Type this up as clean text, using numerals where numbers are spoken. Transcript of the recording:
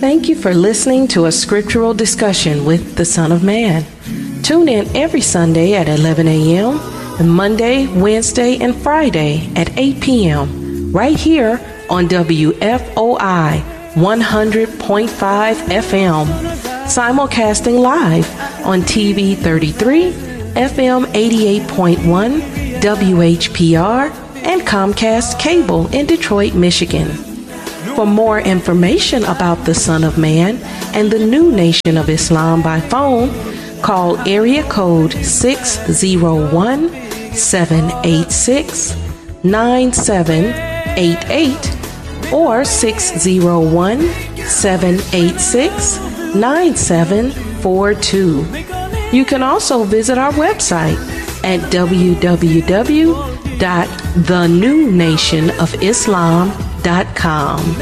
Thank you for listening to a scriptural discussion with the Son of Man. Tune in every Sunday at 11 a.m. and Monday, Wednesday, and Friday at 8 p.m. right here on WFOI 100.5 FM, simulcasting live on TV 33, FM 88.1, WHPR, and Comcast Cable in Detroit, Michigan. For more information about the Son of Man and the New Nation of Islam by phone, call area code 601-786-9788 or 601-786-9742. You can also visit our website at www.thenewnationofislam.com.